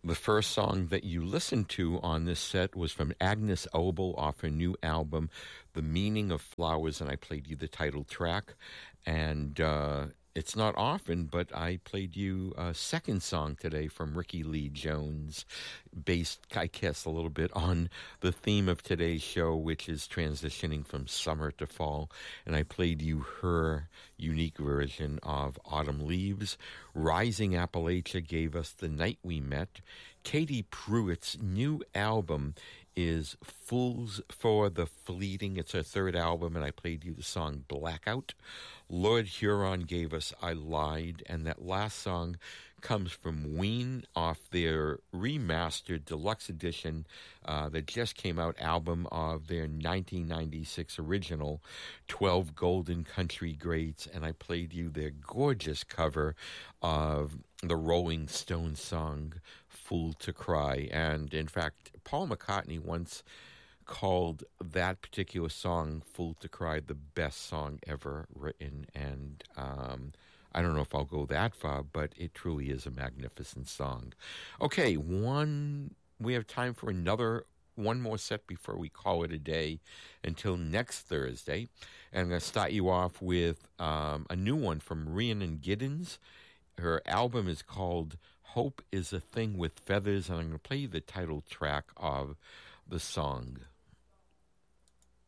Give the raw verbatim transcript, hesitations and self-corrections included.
The first song that you listened to on this set was from Agnes Obel off her new album, The Meaning of Flowers, and I played you the title track. And uh, it's not often, but I played you a second song today from Ricky Lee Jones, based, I guess, a little bit on the theme of today's show, which is transitioning from summer to fall. And I played you her unique version of Autumn Leaves. Rising Appalachia gave us The Night We Met. Katie Pruitt's new album is Fools for the Fleeting. It's her third album, and I played you the song Blackout. Lord Huron gave us I Lied, and that last song comes from Ween off their remastered deluxe edition uh, that just came out album of their nineteen ninety-six original twelve Golden Country Greats, and I played you their gorgeous cover of the Rolling Stones song Fool to Cry. And in fact, Paul McCartney once called that particular song, Fool to Cry, the best song ever written. And um, I don't know if I'll go that far, but it truly is a magnificent song. Okay, one, we have time for another one more set before we call it a day until next Thursday. And I'm going to start you off with um, a new one from Rhiannon Giddens. Her album is called Hope is a Thing with Feathers, and I'm going to play you the title track of the song.